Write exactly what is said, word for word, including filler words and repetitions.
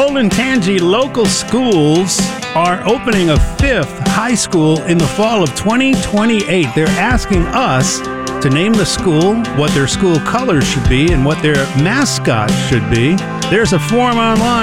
Olentangy local schools are opening a fifth high school in the fall of twenty twenty-eight. They're asking us to name the school, what their school colors should be, and what their mascot should be. There's a form online